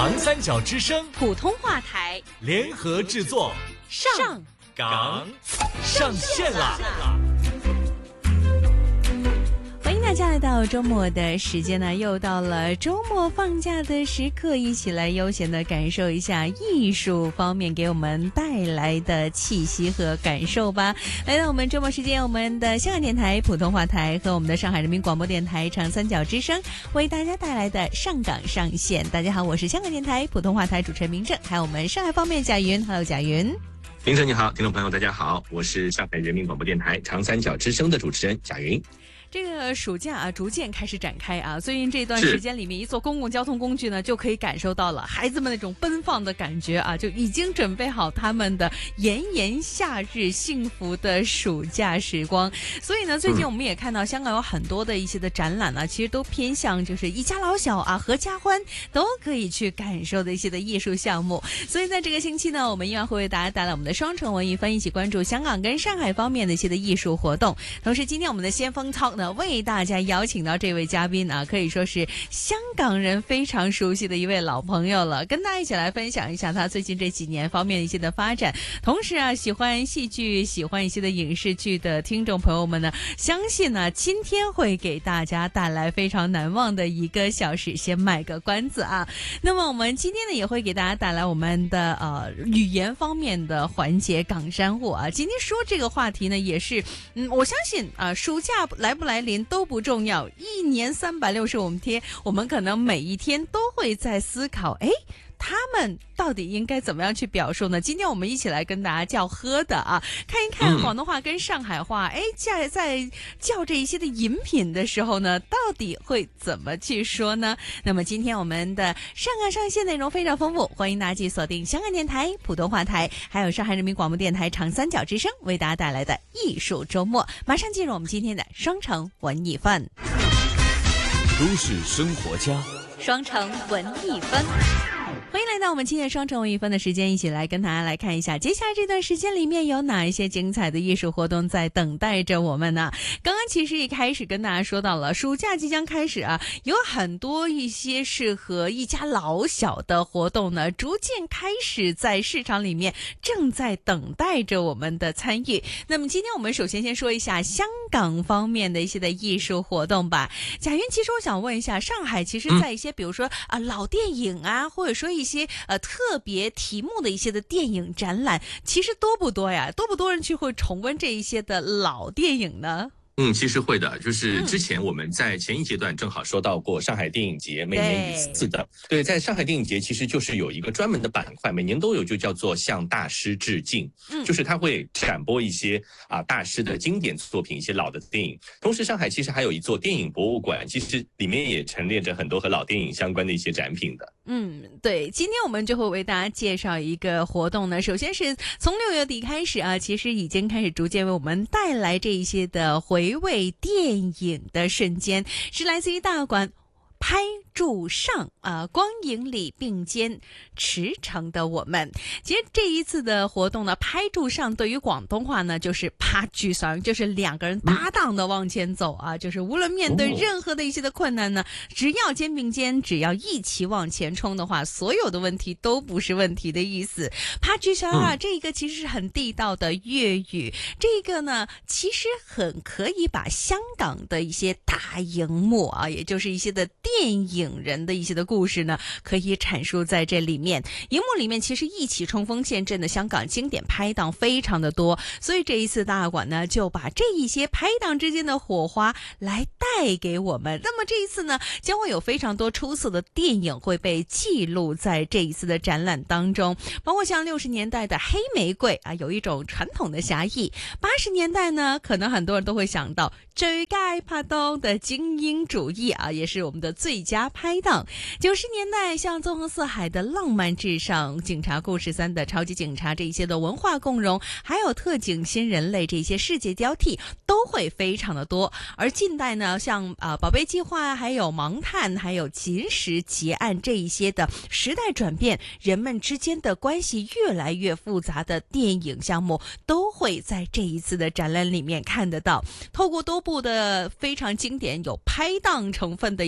长三角之声普通话台联合制作， 上岗上线啦！ 欢迎大家来到周末的时间呢，又到了周末放假的时刻，一起来悠闲的感受一下艺术方面给我们带来的气息和感受吧。来到我们周末时间，我们的香港电台普通话台和我们的上海人民广播电台长三角之声为大家带来的上岗上线。大家好，我是香港电台普通话台主持人明正，还有我们上海方面贾云。Hello， 贾云。 明正你好，听众朋友大家好，我是上海人民广播电台长三角之声的主持人贾云。 这个暑假啊，逐渐开始展开啊。最近这段时间里面，一坐公共交通工具呢，就可以感受到了孩子们那种奔放的感觉啊，就已经准备好他们的炎炎夏日幸福的暑假时光。所以呢，最近我们也看到香港有很多的一些的展览啊，其实都偏向就是一家老小啊，合家欢都可以去感受的一些的艺术项目。所以在这个星期呢，我们依然会为大家带来我们的双城文艺分，一起关注香港跟上海方面的一些的艺术活动。同时，今天我们的先锋 talk 为大家邀请到这位嘉宾啊，可以说是香港人非常熟悉的一位老朋友了，跟大家一起来分享一下他最近这几年方面的一些的发展。同时啊，喜欢戏剧、喜欢一些的影视剧的听众朋友们呢，相信呢今天会给大家带来非常难忘的1个小时，先卖个关子啊。那么我们今天呢也会给大家带来我们的语言方面的环节港山货啊。今天说这个话题呢，也是我相信啊，暑假来不来临都不重要，1年365天，我们可能每一天都会在思考，他们到底应该怎么样去表述呢？今天我们一起来跟大家叫喝的啊，看一看广东话跟上海话，在叫这一些的饮品的时候呢，到底会怎么去说呢？那么今天我们的上岗上线内容非常丰富，欢迎大家继续锁定香港电台普通话台，还有上海人民广播电台长三角之声为大家带来的艺术周末。马上进入我们今天的双城文艺分， 都市生活家， 双城文艺分。欢迎来到我们今天双城文艺分的时间，一起来跟大家来看一下接下来这段时间里面有哪一些精彩的艺术活动在等待着我们呢？刚刚其实一开始跟大家说到了暑假即将开始啊，有很多一些适合一家老小的活动呢，逐渐开始在市场里面正在等待着我们的参与。那么今天我们首先先说一下香港方面的一些的艺术活动吧。贾云，其实我想问一下，上海其实在一些比如说老电影啊，或者说一些特别题目的一些的电影展览，其实多不多呀？多不多人去会重温这一些的老电影呢？ 其实会的，就是之前我们在前一阶段正好说到过上海电影节，每年一次的。对，在上海电影节其实就是有一个专门的板块，每年都有，就叫做向大师致敬。就是它会展播一些大师的经典作品，一些老的电影。同时，上海其实还有一座电影博物馆，其实里面也陈列着很多和老电影相关的一些展品的。 对，今天我们就会为大家介绍一个活动呢。首先是从6月底开始啊，其实已经开始逐渐为我们带来这一些的回味电影的瞬间，是来自于大馆拍柱上光影里并肩驰骋的我们。其实这一次的活动呢，拍柱上对于广东话呢就是拍柱上，就是2个人搭档的往前走啊，就是无论面对任何的一些的困难呢，只要肩并肩，只要一起往前冲的话，所有的问题都不是问题的意思。拍柱上啊，这个其实是很地道的粤语，这个呢其实很可以把香港的一些大荧幕啊，也就是一些的电影人的一些的故事呢，可以阐述在这里面。荧幕里面其实一起冲锋陷阵的香港经典拍档非常的多，所以这一次大馆呢就把这一些拍档之间的火花来带给我们。那么这一次呢，将会有非常多出色的电影会被记录在这一次的展览当中，包括像60年代的黑玫瑰啊，有一种传统的侠义；80年代呢，可能很多人都会想到最佳拍档的精英主义啊，也是我们的最佳拍档。90年代像纵横四海的浪漫至上，警察故事3的超级警察，这一些的文化共融，还有特警新人类，这些世界交替都会非常的多。而近代呢，像宝贝计划，还有盲探，还有秦时结案，这一些的时代转变，人们之间的关系越来越复杂的电影项目，都会在这一次的展览里面看得到。透过多部的非常经典有拍档成分的一些的电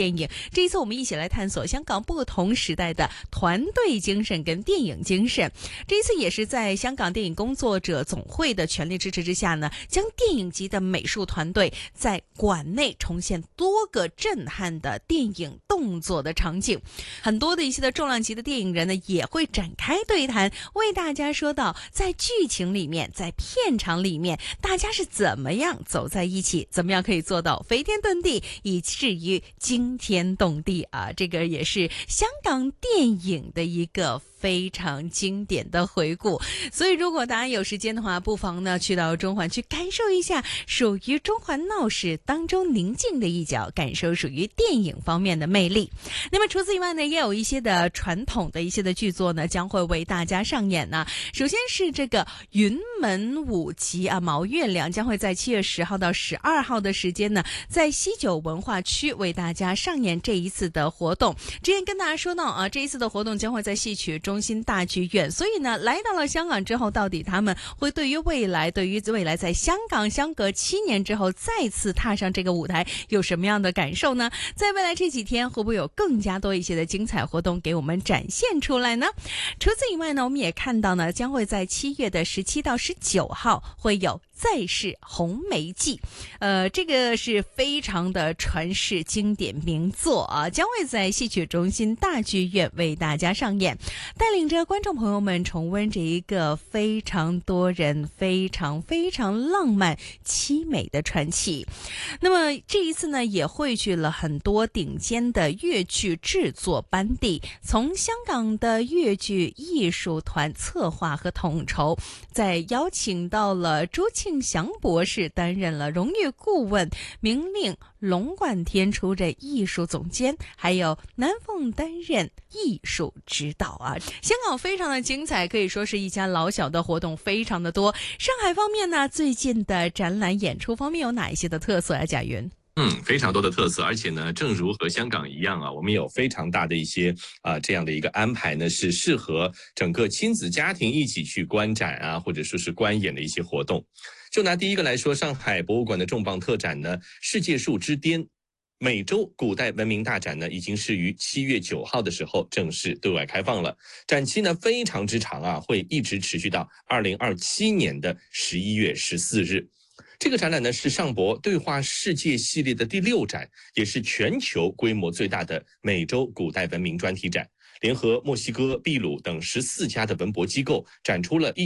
电影。这一次我们一起来探索香港不同时代的团队精神跟电影精神。这一次也是在香港电影工作者总会的全力支持之下呢，将电影级的美术团队在馆内重现多个震撼的电影动作的场景。很多的一些的重量级的电影人呢，也会展开对谈，为大家说到在剧情里面，在片场里面，大家是怎么样走在一起，怎么样可以做到飞天遁地，以至于惊天动地啊！这个也是香港电影的一个非常经典的回顾。所以如果大家有时间的话，不妨呢去到中环去感受一下属于中环闹市当中宁静的一角，感受属于电影方面的魅力。那么除此以外呢，也有一些的传统的一些的剧作呢将会为大家上演呢。首先是这个云门舞集啊，毛月亮将会在7月10号到12号的时间呢，在西九文化区为大家上演这一次的活动。之前跟大家说到啊，这一次的活动将会在戏曲中心大剧院，所以呢，来到了香港之后，到底他们会对于未来在香港相隔7年之后再次踏上这个舞台有什么样的感受呢？在未来这几天会不会有更加多一些的精彩活动给我们展现出来呢？除此以外呢，我们也看到呢，将会在7月17到19号会有再世红梅记，这个是非常的传世经典名作啊，将会在戏曲中心大剧院为大家上演，带领着观众朋友们重温这一个非常多人、非常非常浪漫凄美的传奇。那么这一次呢，也汇聚了很多顶尖的粤剧制作班底，从香港的粤剧艺术团策划和统筹，再邀请到了朱庆祥博士担任了荣誉顾问，明令龙贯天出任艺术总监，还有南凤担任艺术指导啊。香港非常的精彩，可以说是一家老小的活动非常的多。上海方面呢，最近的展览演出方面有哪一些的特色啊？贾云。 非常多的特色，而且呢，正如和香港一样啊，我们有非常大的一些这样的一个安排呢，是适合整个亲子家庭一起去观展啊，或者说是观演的一些活动。就拿第一个来说，上海博物馆的重磅特展呢，世界树之巅美洲古代文明大展呢，已经是于7月9号的时候正式对外开放了。展期呢非常之长啊，会一直持续到2027年的11月14日。这个展览呢是上博对话世界系列的第6展，也是全球规模最大的美洲古代文明专题展。联合墨西哥、秘鲁等14家的文博机构，展出了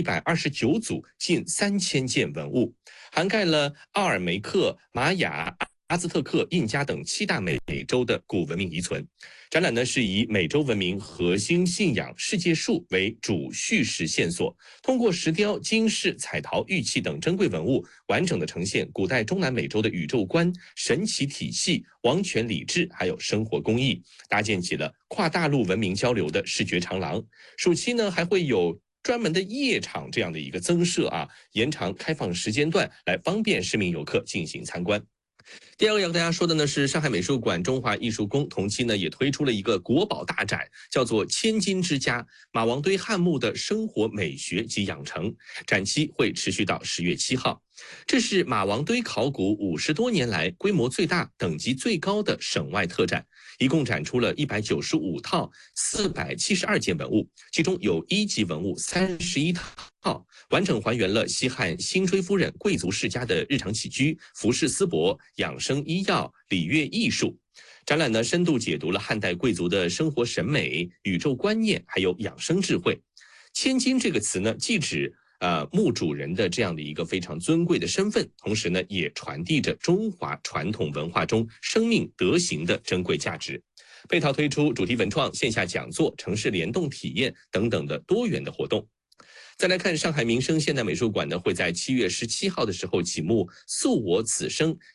1129组近3000件文物，涵盖了奥尔梅克、玛雅、阿兹特克、印加等7大美洲的古文明遗存。展览呢是以美洲文明核心信仰世界树为主叙事线索，通过石雕、金饰、彩陶、玉器等珍贵文物，完整的呈现古代中南美洲的宇宙观、神奇体系、王权礼制，还有生活工艺，搭建起了跨大陆文明交流的视觉长廊。暑期呢还会有专门的夜场这样的一个增设啊，延长开放时间段，来方便市民游客进行参观。第二个要跟大家说的呢是上海美术馆中华艺术宫同期呢也推出了一个国宝大展，叫做千金之家马王堆汉墓的生活美学及养成，展期会持续到10月7号。这是马王堆考古50多年来规模最大、等级最高的省外特展，一共展出了195套472件文物，其中有1级文物31套，完整还原了西汉辛追夫人贵族世家的日常起居、服饰丝帛、养生医药、礼乐艺术。展览呢，深度解读了汉代贵族的生活审美、宇宙观念，还有养生智慧。千金这个词呢，既指墓主人的这样的一个非常尊贵的身份，同时呢，也传递着中华传统文化中生命德行的珍贵价值。配套推出主题文创、线下讲座、城市联动体验等等的多元的活动。再来看上海民生现代美术馆呢，会在7月17号的时候启幕“塑我此生